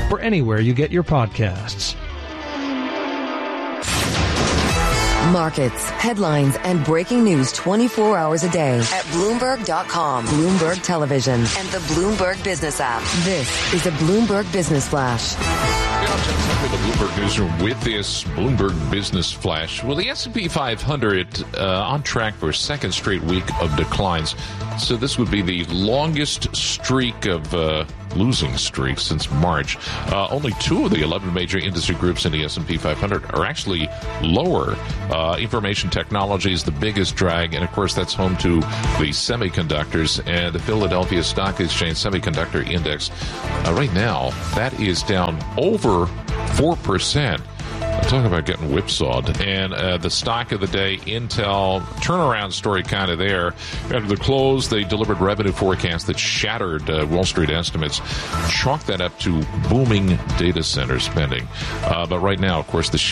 or anywhere you get your podcasts. Markets, headlines, and breaking news 24 hours a day at Bloomberg.com, Bloomberg Television, and the Bloomberg Business app. This is a Bloomberg Business Flash. The Bloomberg Newsroom with this Bloomberg Business Flash. Well, the S&P 500 on track for a second straight week of declines. So this would be the longest streak of losing streak since March. Only 2 of the 11 major industry groups in the S&P 500 are actually lower. Information technology is the biggest drag, and of course that's home to the semiconductors, and the Philadelphia Stock Exchange Semiconductor Index. Right now, that is down over 4%. Talk about getting whipsawed. And the stock of the day, Intel, turnaround story kind of there. After the close, they delivered revenue forecasts that shattered Wall Street estimates. Chalk that up to booming data center spending. But right now, of course, the